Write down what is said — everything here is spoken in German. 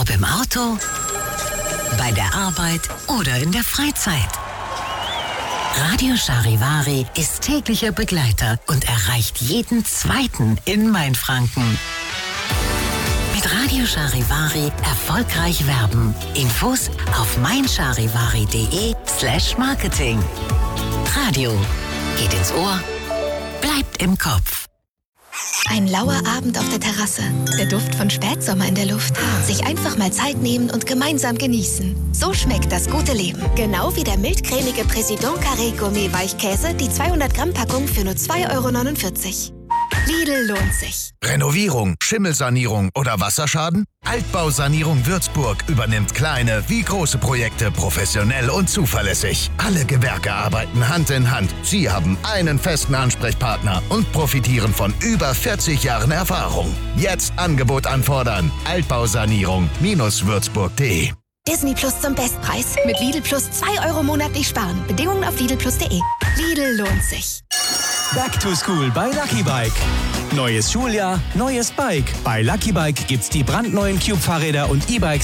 Ob im Auto, bei der Arbeit oder in der Freizeit. Radio Charivari ist täglicher Begleiter und erreicht jeden Zweiten in Mainfranken. Mit Radio Charivari erfolgreich werben. Infos auf meincharivari.de/marketing. Radio geht ins Ohr, bleibt im Kopf. Ein lauer Abend auf der Terrasse, der Duft von Spätsommer in der Luft. Sich einfach mal Zeit nehmen und gemeinsam genießen. So schmeckt das gute Leben. Genau wie der mildcremige Président Carré Gourmet Weichkäse, die 200 Gramm Packung für nur 2,49 €. Lidl lohnt sich. Renovierung, Schimmelsanierung oder Wasserschaden? Altbausanierung Würzburg übernimmt kleine wie große Projekte professionell und zuverlässig. Alle Gewerke arbeiten Hand in Hand. Sie haben einen festen Ansprechpartner und profitieren von über 40 Jahren Erfahrung. Jetzt Angebot anfordern. Altbausanierung-würzburg.de. Disney Plus zum Bestpreis. Mit Lidl Plus 2 € monatlich sparen. Bedingungen auf lidlplus.de. Lidl lohnt sich. Back to School bei Lucky Bike. Neues Schuljahr, neues Bike. Bei Lucky Bike gibt's die brandneuen Cube-Fahrräder und E-Bikes